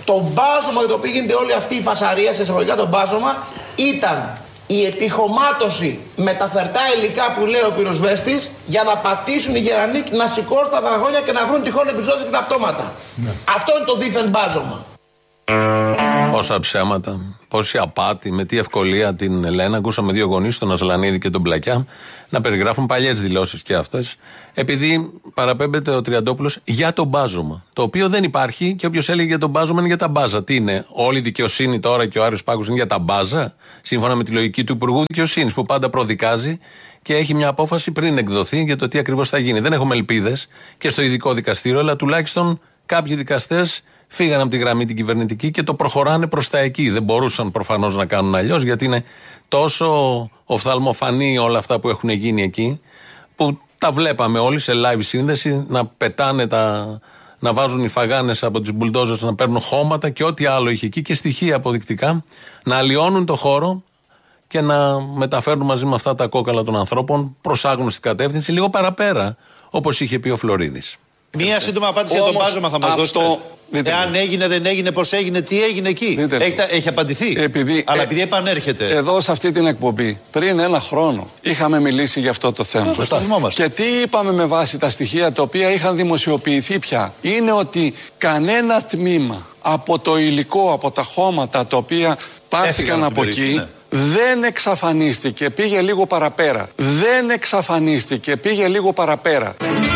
Το μπάζωμα για το οποίο γίνεται όλη αυτή η φασαρία, σε εισαγωγικά το μπάζωμα, ήταν η επιχωμάτωση με τα φερτά υλικά που λέει ο πυροσβέστης για να πατήσουν οι γερανοί, να σηκώσουν τα βαγόνια και να βρουν τυχόν επεισόδια και τα πτώματα. Ναι. Αυτό είναι το δίθεν μπάζωμα. Πόσα ψέματα, πόση απάτη, με τι ευκολία την Ελένα. Ακούσαμε δύο γονείς, τον Ασλανίδη και τον Πλακιά, να περιγράφουν παλιές δηλώσεις και αυτές, επειδή παραπέμπεται ο Τριαντόπουλος για το μπάζωμα. Το οποίο δεν υπάρχει και όποιος έλεγε για το μπάζωμα είναι για τα μπάζα. Τι είναι, όλη η δικαιοσύνη τώρα και ο Άρης Πάκος είναι για τα μπάζα, σύμφωνα με τη λογική του Υπουργού Δικαιοσύνης που πάντα προδικάζει και έχει μια απόφαση πριν εκδοθεί για το τι ακριβώς θα γίνει. Δεν έχουμε ελπίδες και στο ειδικό δικαστήριο, αλλά τουλάχιστον κάποιοι δικαστές φύγαν από τη γραμμή την κυβερνητική και το προχωράνε προς τα εκεί. Δεν μπορούσαν προφανώς να κάνουν αλλιώς, γιατί είναι τόσο οφθαλμοφανή όλα αυτά που έχουν γίνει εκεί, που τα βλέπαμε όλοι σε live σύνδεση να πετάνε να βάζουν οι φαγάνες από τις μπουλντόζες, να παίρνουν χώματα και ό,τι άλλο είχε εκεί και στοιχεία αποδεικτικά, να αλλοιώνουν το χώρο και να μεταφέρουν μαζί με αυτά τα κόκαλα των ανθρώπων προς άγνωστη κατεύθυνση, λίγο παραπέρα, όπως είχε πει ο Φλωρίδης. Μία σύντομα απάντηση για τον μπάζωμα θα μας δώσετε. Εάν έγινε, δεν έγινε, πώς έγινε, τι έγινε εκεί. Έχει απαντηθεί. Αλλά επειδή επανέρχεται. Εδώ σε αυτή την εκπομπή, πριν ένα χρόνο, είχαμε μιλήσει για αυτό το θέμα. Και τι είπαμε με βάση τα στοιχεία τα οποία είχαν δημοσιοποιηθεί πια. Είναι ότι κανένα τμήμα από το υλικό, από τα χώματα τα οποία πάρθηκαν από εκεί, δεν εξαφανίστηκε, πήγε λίγο παραπέρα. Δεν εξαφανίστηκε, πήγε λίγο παραπέρα.